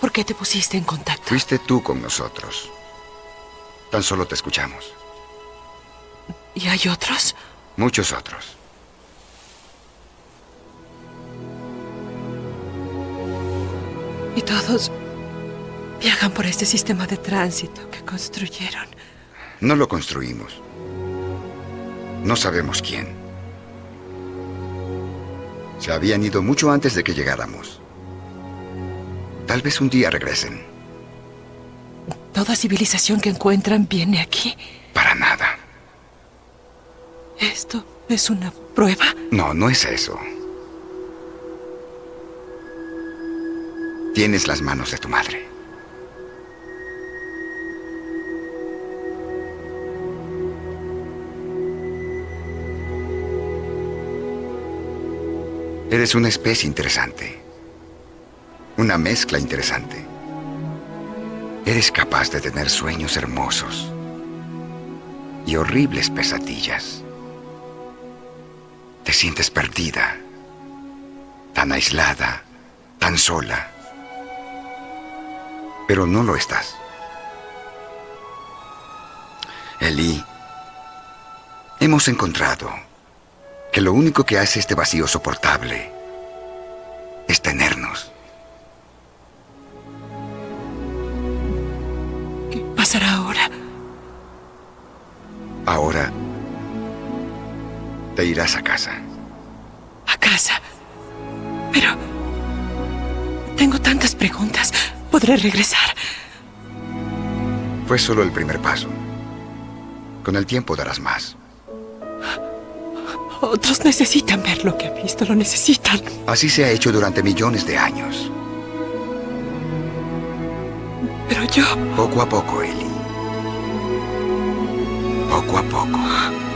¿Por qué te pusiste en contacto? Fuiste tú con nosotros. Tan solo te escuchamos. ¿Y hay otros? Muchos otros. Y todos viajan por este sistema de tránsito que construyeron. No lo construimos. No sabemos quién. Se habían ido mucho antes de que llegáramos. Tal vez un día regresen. ¿Toda civilización que encuentran viene aquí? Para nada. ¿Esto es una prueba? No, no es eso. Tienes las manos de tu madre. Eres una especie interesante. Una mezcla interesante. Eres capaz de tener sueños hermosos y horribles pesadillas. Te sientes perdida, tan aislada, tan sola. Pero no lo estás. Ellie, hemos encontrado que lo único que hace este vacío soportable es tenernos. ¿Qué pasará ahora? Ahora te irás a casa. ¿A casa? Pero tengo tantas preguntas. ¿Podré regresar? Fue solo el primer paso. Con el tiempo darás más. Otros necesitan ver lo que han visto, lo necesitan. Así se ha hecho durante millones de años. Pero yo... Poco a poco, Ellie. Poco a poco.